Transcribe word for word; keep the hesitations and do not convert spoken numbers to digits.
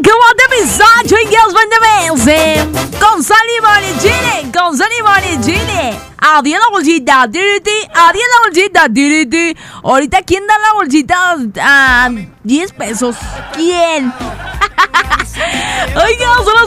come on the episode, Twin Girls when the Best. Con Sally Morigini, con Sally Morigini. Adiós la bolsita, diriti, adiós la bolsita, diriti. Ahorita, ¿quién da la bolsita a diez pesos? ¿Quién? Oiga, son las